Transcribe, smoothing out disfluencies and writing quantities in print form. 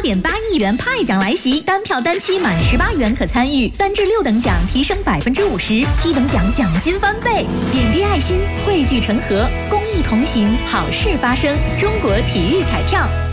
8.8亿元派奖来袭，单票单期满18元可参与，3至6等奖提升50%，7等奖奖金翻倍。点滴爱心，汇聚成河，公益同行，好事发生。中国体育彩票。